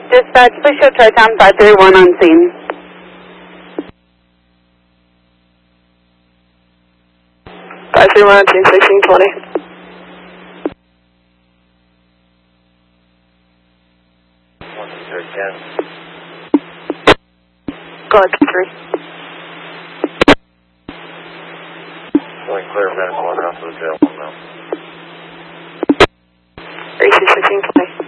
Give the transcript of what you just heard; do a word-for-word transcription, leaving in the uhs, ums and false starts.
Dispatch, please show Tri-Town five three one on scene. five three one on scene, sixteen twenty. one two ten. Go on, two three. Going clear, Van one off of the tail one now. A C sixteen twenty.